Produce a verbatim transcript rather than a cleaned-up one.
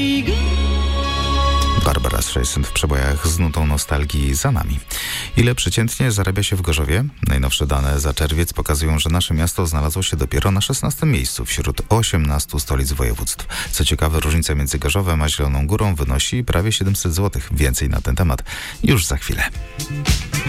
Barbara Streisand w przebojach z nutą nostalgii za nami. Ile przeciętnie zarabia się w Gorzowie? Najnowsze dane za czerwiec pokazują, że nasze miasto znalazło się dopiero na szesnastym miejscu wśród osiemnastu stolic województw. Co ciekawe, różnica między Gorzowem a Zieloną Górą wynosi prawie siedemset złotych. Więcej na ten temat już za chwilę.